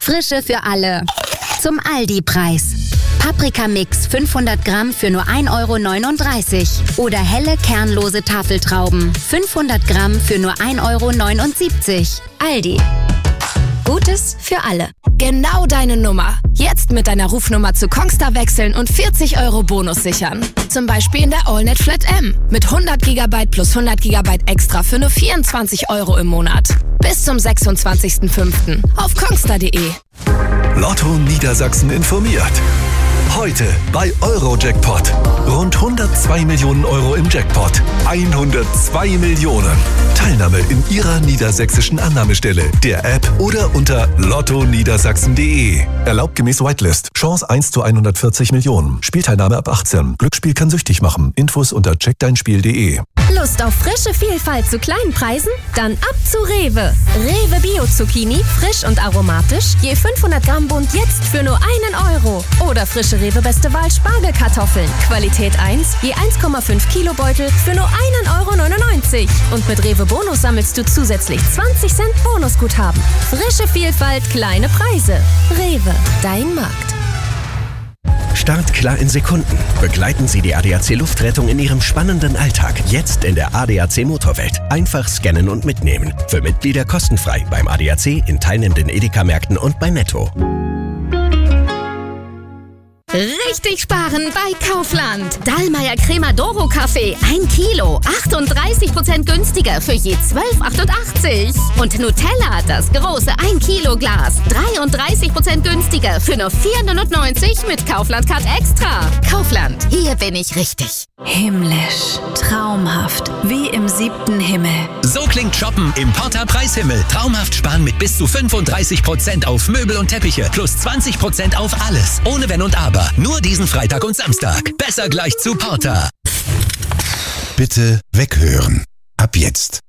Frische für alle. Zum Aldi-Preis. Paprikamix 500 Gramm für nur 1,39 € oder helle kernlose Tafeltrauben 500 Gramm für nur 1,79 €. Aldi. Gutes für alle. Genau deine Nummer. Jetzt mit deiner Rufnummer zu Kongstar wechseln und 40 € Bonus sichern. Zum Beispiel in der AllNet Flat M. Mit 100 GB plus 100 GB extra für nur 24 € im Monat. Bis zum 26.05. auf kongstar.de. Lotto Niedersachsen informiert. Heute bei Eurojackpot. Rund 102 Millionen € im Jackpot. 102 Millionen. Teilnahme in Ihrer niedersächsischen Annahmestelle, der App oder unter lottoniedersachsen.de. Erlaubt gemäß Whitelist. Chance 1 zu 140 Millionen. Spielteilnahme ab 18. Glücksspiel kann süchtig machen. Infos unter checkdeinspiel.de. Lust auf frische Vielfalt zu kleinen Preisen? Dann ab zu Rewe. Rewe Bio Zucchini, frisch und aromatisch, je 500 Gramm Bund jetzt für nur 1 €. Oder frische Rewe Beste Wahl Spargelkartoffeln, Qualität 1, je 1,5 Kilo Beutel für nur 1,99 €. Und mit Rewe Bonus sammelst du zusätzlich 20 Cent Bonusguthaben. Frische Vielfalt, kleine Preise. Rewe, dein Markt. Startklar in Sekunden. Begleiten Sie die ADAC Luftrettung in Ihrem spannenden Alltag. Jetzt in der ADAC Motorwelt. Einfach scannen und mitnehmen. Für Mitglieder kostenfrei beim ADAC, in teilnehmenden Edeka-Märkten und bei Netto. Richtig sparen bei Kaufland. Dallmayr Cremadoro Kaffee 1 Kilo, 38% günstiger für je 12,88 €. Und Nutella, das große 1 Kilo Glas, 33% günstiger für nur 4,90 € mit Kaufland Card Extra. Kaufland, hier bin ich richtig. Himmlisch, traumhaft, wie im 7. Himmel. So klingt Shoppen im Porta Preishimmel. Traumhaft sparen mit bis zu 35% auf Möbel und Teppiche plus 20% auf alles. Ohne Wenn und Aber. Nur diesen Freitag und Samstag. Besser gleich zu Porta. Bitte weghören. Ab jetzt.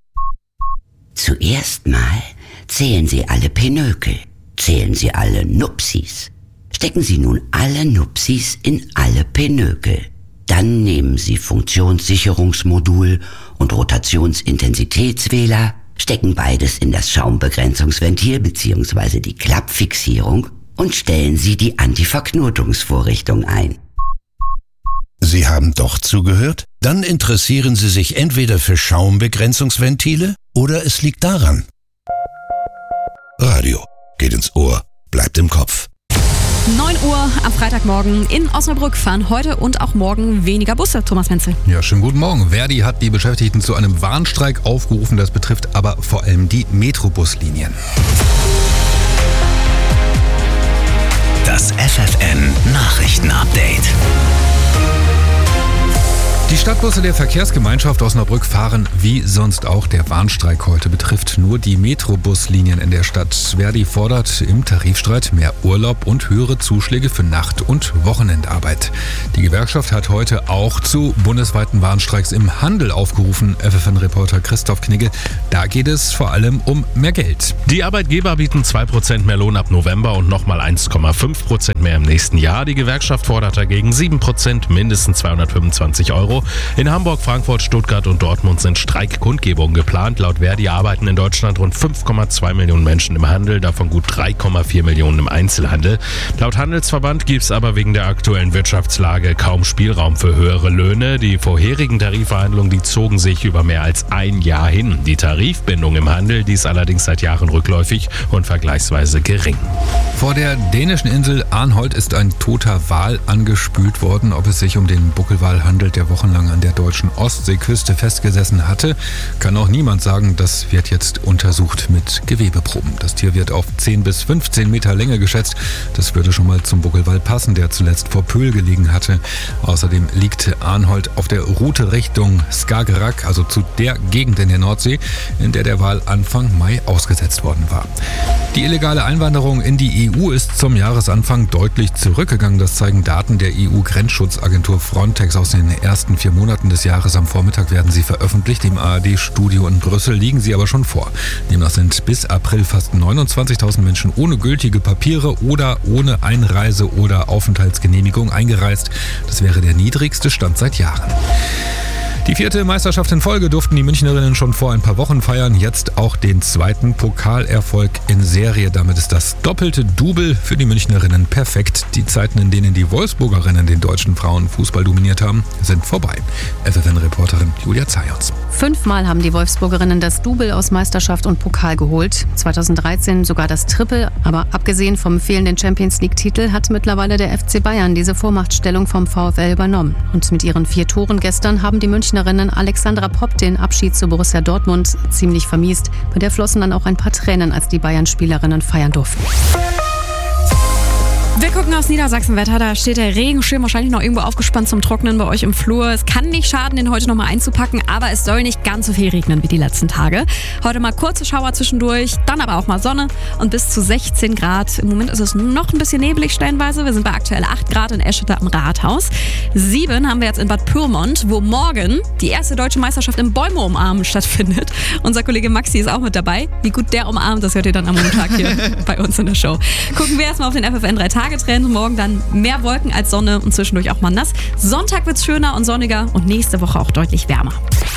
Zuerst mal zählen Sie alle Pinökel. Zählen Sie alle Nupsis. Stecken Sie nun alle Nupsis in alle Pinökel. Dann nehmen Sie Funktionssicherungsmodul und Rotationsintensitätswähler, stecken beides in das Schaumbegrenzungsventil bzw. die Klappfixierung und stellen Sie die Antiverknotungsvorrichtung ein. Sie haben doch zugehört? Dann interessieren Sie sich entweder für Schaumbegrenzungsventile oder es liegt daran. Radio geht ins Ohr, bleibt im Kopf. 9 Uhr am Freitagmorgen in Osnabrück fahren heute und auch morgen weniger Busse. Thomas Menzel. Ja, schönen guten Morgen. Verdi hat die Beschäftigten zu einem Warnstreik aufgerufen. Das betrifft aber vor allem die Metrobuslinien. Das FFN Nachrichtenupdate. Die Stadtbusse der Verkehrsgemeinschaft Osnabrück fahren wie sonst auch. Der Warnstreik heute betrifft nur die Metrobuslinien in der Stadt. Verdi fordert im Tarifstreit mehr Urlaub und höhere Zuschläge für Nacht- und Wochenendarbeit. Die Gewerkschaft hat heute auch zu bundesweiten Warnstreiks im Handel aufgerufen. FFN-Reporter Christoph Knigge. Da geht es vor allem um mehr Geld. Die Arbeitgeber bieten 2% mehr Lohn ab November und nochmal 1,5% mehr im nächsten Jahr. Die Gewerkschaft fordert dagegen 7%, mindestens 225 €. In Hamburg, Frankfurt, Stuttgart und Dortmund sind Streikkundgebungen geplant. Laut Verdi arbeiten in Deutschland rund 5,2 Millionen Menschen im Handel, davon gut 3,4 Millionen im Einzelhandel. Laut Handelsverband gibt es aber wegen der aktuellen Wirtschaftslage kaum Spielraum für höhere Löhne. Die vorherigen Tarifverhandlungen, die zogen sich über mehr als ein Jahr hin. Die Tarifbindung im Handel, die ist allerdings seit Jahren rückläufig und vergleichsweise gering. Vor der dänischen Insel Arnholt ist ein toter Wal angespült worden. Ob es sich um den Buckelwal handelt, der wochenlang an der deutschen Ostseeküste festgesessen hatte, kann auch niemand sagen. Das wird jetzt untersucht mit Gewebeproben. Das Tier wird auf 10 bis 15 Meter Länge geschätzt. Das würde schon mal zum Buckelwal passen, der zuletzt vor Pöhl gelegen hatte. Außerdem liegt Arnholt auf der Route Richtung Skagerrak, also zu der Gegend in der Nordsee, in der der Wal Anfang Mai ausgesetzt worden war. Die illegale Einwanderung in die EU ist zum Jahresanfang deutlich zurückgegangen. Das zeigen Daten der EU-Grenzschutzagentur Frontex aus den ersten 4 Monaten des Jahres. Am Vormittag werden sie veröffentlicht. Im ARD-Studio in Brüssel liegen sie aber schon vor. Demnach sind bis April fast 29.000 Menschen ohne gültige Papiere oder ohne Einreise- oder Aufenthaltsgenehmigung eingereist. Das wäre der niedrigste Stand seit Jahren. Die 4. Meisterschaft in Folge durften die Münchnerinnen schon vor ein paar Wochen feiern. Jetzt auch den 2. Pokalerfolg in Serie. Damit ist das doppelte Double für die Münchnerinnen perfekt. Die Zeiten, in denen die Wolfsburgerinnen den deutschen Frauenfußball dominiert haben, sind vorbei. FFN-Reporterin Julia Zajons. 5-mal haben die Wolfsburgerinnen das Double aus Meisterschaft und Pokal geholt. 2013 sogar das Triple. Aber abgesehen vom fehlenden Champions-League-Titel hat mittlerweile der FC Bayern diese Vormachtstellung vom VfL übernommen. Und mit ihren 4 Toren gestern haben die Münchnerinnen Alexandra Popp den Abschied zu Borussia Dortmund ziemlich vermiest. Bei der flossen dann auch ein paar Tränen, als die Bayern-Spielerinnen feiern durften. Wir gucken aufs Niedersachsenwetter, da steht der Regenschirm wahrscheinlich noch irgendwo aufgespannt zum Trocknen bei euch im Flur. Es kann nicht schaden, den heute nochmal einzupacken, aber es soll nicht ganz so viel regnen wie die letzten Tage. Heute mal kurze Schauer zwischendurch, dann aber auch mal Sonne und bis zu 16 Grad. Im Moment ist es noch ein bisschen nebelig stellenweise. Wir sind bei aktuell 8 Grad in Eschede am Rathaus. 7 haben wir jetzt in Bad Pyrmont, wo morgen die erste deutsche Meisterschaft im Bäume umarmen stattfindet. Unser Kollege Maxi ist auch mit dabei. Wie gut der umarmt, das hört ihr dann am Montag hier bei uns in der Show. Gucken wir erstmal auf den FFN 3-Tage-Trend. Morgen dann mehr Wolken als Sonne und zwischendurch auch mal nass. Sonntag wird's schöner und sonniger und nächste Woche auch deutlich wärmer.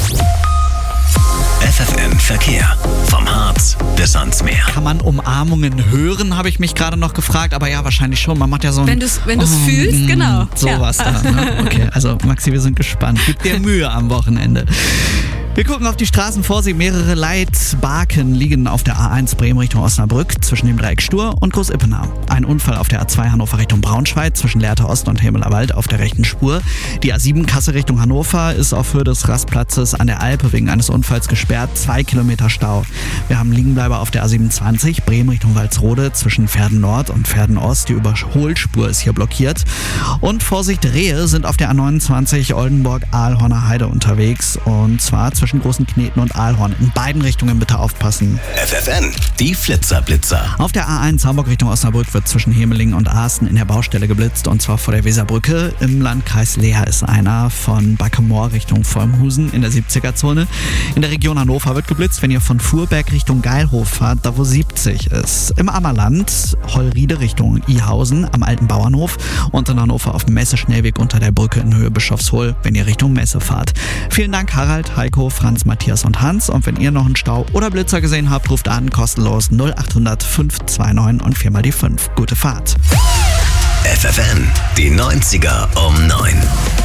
FFN Verkehr. Vom Harz bis ans Meer. Kann man Umarmungen hören, habe ich mich gerade noch gefragt. Aber ja, wahrscheinlich schon. Man macht ja so ein... Wenn du es fühlst, genau. Sowas ja. da. Ne? Okay, also Maxi, wir sind gespannt. Gib dir Mühe am Wochenende. Wir gucken auf die Straßenvorsicht. Mehrere Leitbarken liegen auf der A1 Bremen Richtung Osnabrück zwischen dem Dreieck Stur und Groß-Ippenau. Ein Unfall auf der A2 Hannover Richtung Braunschweig zwischen Lehrte Ost und Hemeler Wald auf der rechten Spur. Die A7 Kassel Richtung Hannover ist auf Höhe des Rastplatzes an der Alpe wegen eines Unfalls gesperrt. 2 Kilometer Stau. Wir haben Liegenbleiber auf der A27 Bremen Richtung Walsrode zwischen Verden Nord und Verden Ost. Die Überholspur ist hier blockiert. Und Vorsicht, Rehe sind auf der A29 Oldenburg-Aalhorner Heide unterwegs. Und zwar zwischen Großen Kneten und Aalhorn. In beiden Richtungen bitte aufpassen. FFN, die Flitzer-Blitzer. Auf der A1 Hamburg Richtung Osnabrück wird zwischen Hemelingen und Asten in der Baustelle geblitzt, und zwar vor der Weserbrücke. Im Landkreis Leer ist einer von Backemoor Richtung Vollmhusen in der 70er-Zone. In der Region Hannover wird geblitzt, wenn ihr von Fuhrberg Richtung Geilhof fahrt, da wo 70 ist. Im Ammerland Hollriede Richtung Ihausen am alten Bauernhof und in Hannover auf dem Messeschnellweg unter der Brücke in Höhe Bischofshohl, wenn ihr Richtung Messe fahrt. Vielen Dank Harald, Heiko, Franz, Matthias und Hans, und wenn ihr noch einen Stau oder Blitzer gesehen habt, ruft an, kostenlos 0800 529 und 4 mal die 5. Gute Fahrt. FFN, die 90er um 9.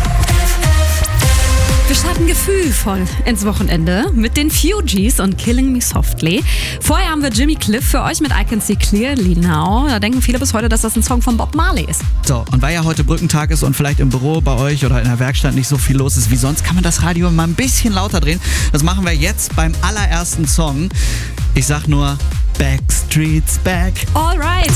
Wir starten gefühlvoll ins Wochenende mit den Fugees und Killing Me Softly. Vorher haben wir Jimmy Cliff für euch mit I Can See Clearly Now. Da denken viele bis heute, dass das ein Song von Bob Marley ist. So, und weil ja heute Brückentag ist und vielleicht im Büro bei euch oder in der Werkstatt nicht so viel los ist wie sonst, kann man das Radio mal ein bisschen lauter drehen. Das machen wir jetzt beim allerersten Song. Ich sag nur Backstreet's Back. Alright.